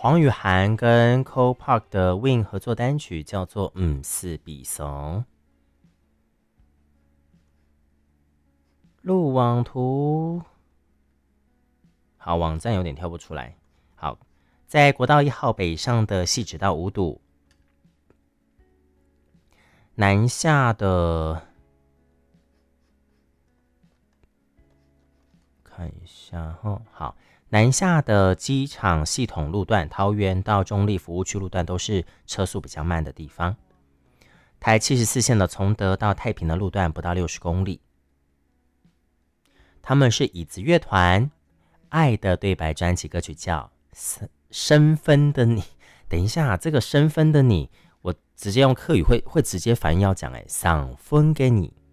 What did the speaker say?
黄雨涵跟 Cole Park 的 Win 合作单曲叫做是比怂。路网图，好，网站有点跳不出来。好，在国道1号北上的汐止到五堵，南下的看一下哈，好，南下的机场系统路段，桃园到中立服务区路段都是车速比较慢的地方。台74线的从德到太平的路段不到60公里。他们是椅子乐团，爱的对白专辑歌曲叫身分的你。等一下，这个身分的你，我直接用客语会直接反应要讲，赏分给你。